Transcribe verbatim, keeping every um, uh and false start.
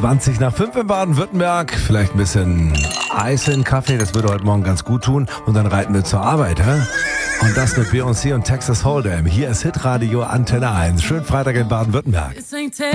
zwanzig nach fünf in Baden-Württemberg. Vielleicht ein bisschen Eis in den Kaffee, das würde heute Morgen ganz gut tun. Und dann reiten wir zur Arbeit, hä? Und das mit Beyoncé und Texas Hold'em. Hier ist Hitradio Antenne eins. Schönen Freitag in Baden-Württemberg.